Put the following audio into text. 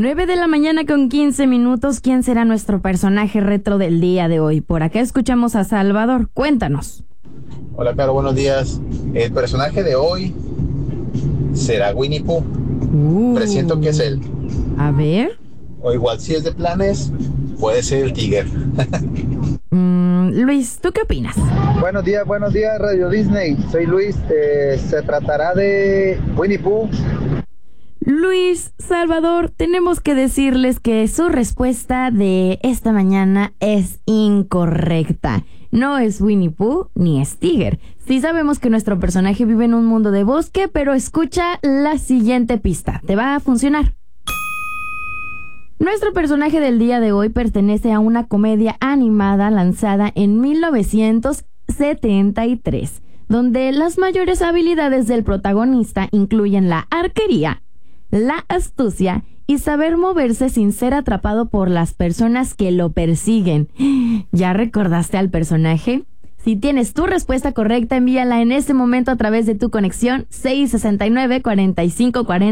9 de la mañana con 15 minutos. ¿Quién será nuestro personaje retro del día de hoy? Por acá escuchamos a Salvador. Cuéntanos. Hola, Caro, buenos días. El personaje de hoy será Winnie Pooh. Presiento que es él. A ver. O igual, si es de planes, puede ser el tigre. Luis, ¿tú qué opinas? Buenos días, Radio Disney. Soy Luis. Se tratará de Winnie Pooh. Luis, Salvador, tenemos que decirles que su respuesta de esta mañana es incorrecta. No es Winnie Pooh ni es Tigger. Sí sabemos que nuestro personaje vive en un mundo de bosque, pero escucha la siguiente pista. ¿Te va a funcionar? Nuestro personaje del día de hoy pertenece a una comedia animada lanzada en 1973, donde las mayores habilidades del protagonista incluyen la arquería, la astucia y saber moverse sin ser atrapado por las personas que lo persiguen. ¿Ya recordaste al personaje? Si tienes tu respuesta correcta, envíala en este momento a través de tu conexión 669-4540.